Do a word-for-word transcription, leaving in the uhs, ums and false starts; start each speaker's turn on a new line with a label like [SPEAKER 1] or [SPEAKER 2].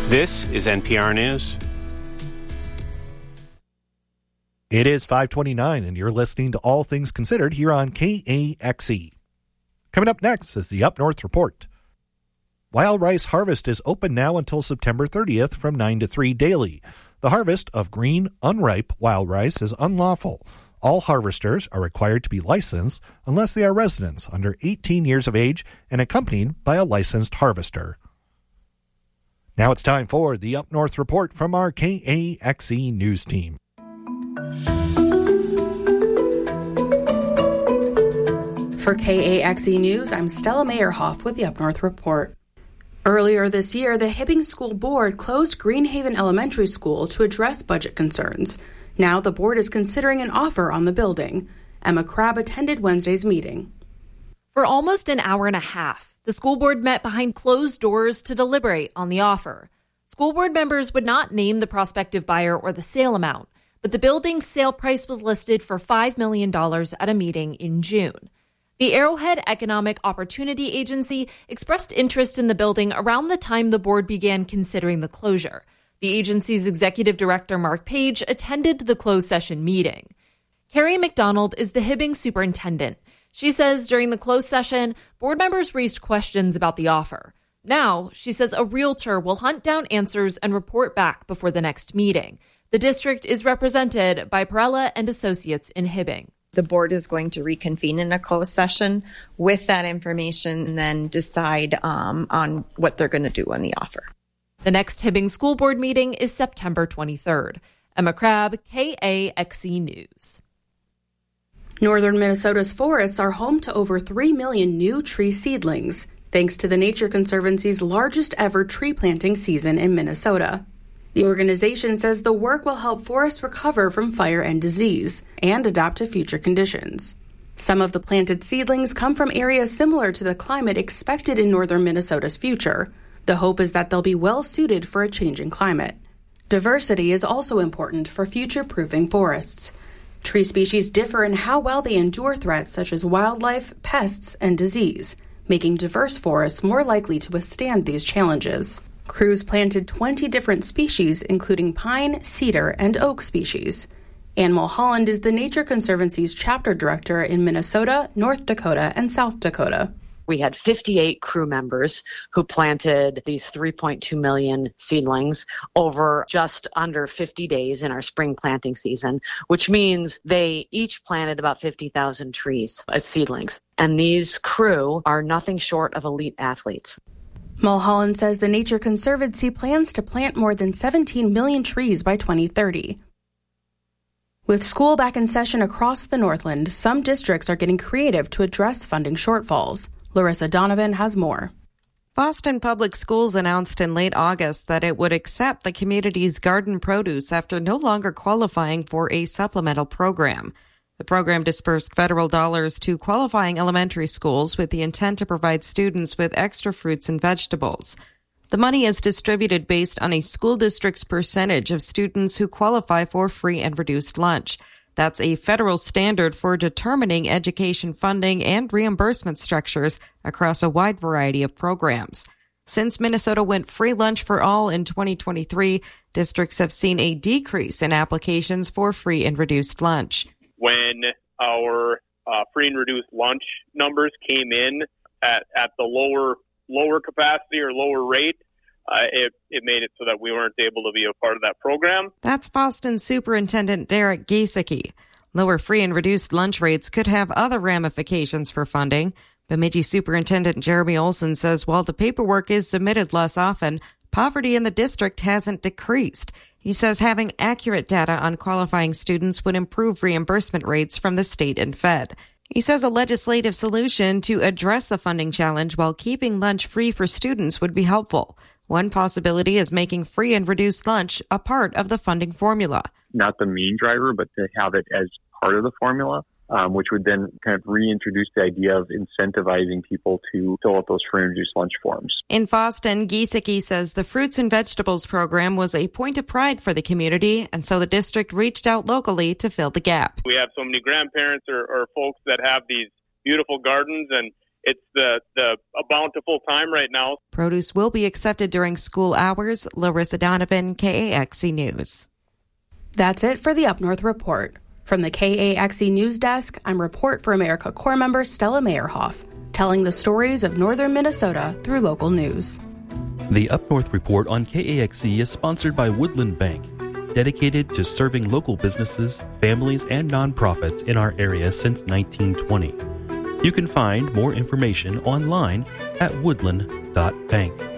[SPEAKER 1] This is N P R News.
[SPEAKER 2] It is five twenty-nine, and you're listening to All Things Considered here on K A X E. Coming up next is the Up North Report. Wild rice harvest is open now until September thirtieth from nine to three daily. The harvest of green, unripe wild rice is unlawful. All harvesters are required to be licensed unless they are residents under eighteen years of age and accompanied by a licensed harvester. Now it's time for the Up North Report from our K A X E News team.
[SPEAKER 3] For K A X E News, I'm Stella Meyerhoff with the Up North Report. Earlier this year, the Hibbing School Board closed Greenhaven Elementary School to address budget concerns. Now the board is considering an offer on the building. Emma Crabb attended Wednesday's meeting.
[SPEAKER 4] For almost an hour and a half, the school board met behind closed doors to deliberate on the offer. School board members would not name the prospective buyer or the sale amount, but the building's sale price was listed for five million dollars at a meeting in June. The Arrowhead Economic Opportunity Agency expressed interest in the building around the time the board began considering the closure. The agency's executive director, Mark Page, attended the closed session meeting. Carrie McDonald is the Hibbing superintendent. She says during the closed session, board members raised questions about the offer. Now, she says a realtor will hunt down answers and report back before the next meeting. The district is represented by Perella and Associates in Hibbing.
[SPEAKER 5] The board is going to reconvene in a closed session with that information and then decide um, on what they're going to do on the offer.
[SPEAKER 4] The next Hibbing School Board meeting is September twenty-third. Emma Crabb, K A X E News.
[SPEAKER 3] Northern Minnesota's forests are home to over three million new tree seedlings, thanks to the Nature Conservancy's largest ever tree planting season in Minnesota. The organization says the work will help forests recover from fire and disease and adapt to future conditions. Some of the planted seedlings come from areas similar to the climate expected in northern Minnesota's future. The hope is that they'll be well suited for a changing climate. Diversity is also important for future-proofing forests. Tree species differ in how well they endure threats such as wildlife, pests, and disease, making diverse forests more likely to withstand these challenges. Crews planted twenty different species, including pine, cedar, and oak species. Ann Mulholland is the Nature Conservancy's chapter director in Minnesota, North Dakota, and South Dakota.
[SPEAKER 6] We had fifty-eight crew members who planted these three point two million seedlings over just under fifty days in our spring planting season, which means they each planted about fifty thousand trees as seedlings. And these crew are nothing short of elite athletes.
[SPEAKER 3] Mulholland says the Nature Conservancy plans to plant more than seventeen million trees by twenty thirty. With school back in session across the Northland, some districts are getting creative to address funding shortfalls. Larissa Donovan has more.
[SPEAKER 7] Boston Public Schools announced in late August that it would accept the community's garden produce after no longer qualifying for a supplemental program. The program dispersed federal dollars to qualifying elementary schools with the intent to provide students with extra fruits and vegetables. The money is distributed based on a school district's percentage of students who qualify for free and reduced lunch. That's a federal standard for determining education funding and reimbursement structures across a wide variety of programs. Since Minnesota went free lunch for all in twenty twenty-three, districts have seen a decrease in applications for free and reduced lunch.
[SPEAKER 8] When our uh, free and reduced lunch numbers came in at, at the lower lower capacity or lower rate, Uh, it, it made it so that we weren't able to be a part of that program.
[SPEAKER 7] That's Boston Superintendent Derek Giesecke. Lower free and reduced lunch rates could have other ramifications for funding. Bemidji Superintendent Jeremy Olson says while the paperwork is submitted less often, poverty in the district hasn't decreased. He says having accurate data on qualifying students would improve reimbursement rates from the state and Fed. He says a legislative solution to address the funding challenge while keeping lunch free for students would be helpful. One possibility is making free and reduced lunch a part of the funding formula.
[SPEAKER 9] Not the main driver, but to have it as part of the formula, um, which would then kind of reintroduce the idea of incentivizing people to fill out those free and reduced lunch forms.
[SPEAKER 7] In Boston, Giesecke says the fruits and vegetables program was a point of pride for the community, and so the district reached out locally to fill the gap.
[SPEAKER 8] We have so many grandparents or, or folks that have these beautiful gardens, and it's the, the a bountiful time right now.
[SPEAKER 7] Produce will be accepted during school hours. Larissa Donovan, K A X E News.
[SPEAKER 3] That's it for the Up North Report. From the K A X E News Desk, I'm Report for America Corps member Stella Meyerhoff, telling the stories of northern Minnesota through local news.
[SPEAKER 10] The Up North Report on K A X E is sponsored by Woodland Bank, dedicated to serving local businesses, families, and nonprofits in our area since nineteen twenty. You can find more information online at woodland dot bank.